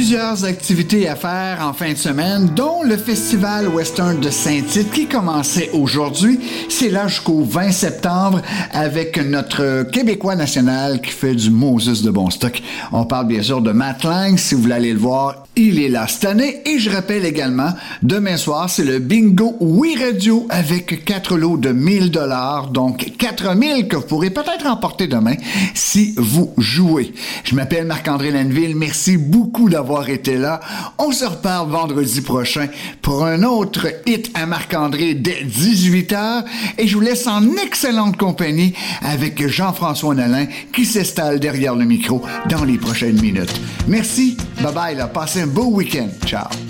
plusieurs activités à faire en fin de semaine, dont le Festival Western de Saint-Tite qui commençait aujourd'hui. C'est là jusqu'au 20 septembre avec notre Québécois national qui fait du Moses de bon stock. On parle bien sûr de Matt Lang. Si vous voulez aller le voir, il est là cette année. Et je rappelle également, demain soir, c'est le Bingo Oui Radio avec 4 lots de 1000 $. Donc 4000 que vous pourrez peut-être remporter demain si vous jouez. Je m'appelle Marc-André Lanneville. Merci beaucoup d'avoir été là. On se reparle vendredi prochain pour un autre hit à Marc-André dès 18h. Et je vous laisse en excellente compagnie avec Jean-François Nolin qui s'installe derrière le micro dans les prochaines minutes. Merci. Bye bye. Passez un beau week-end. Ciao.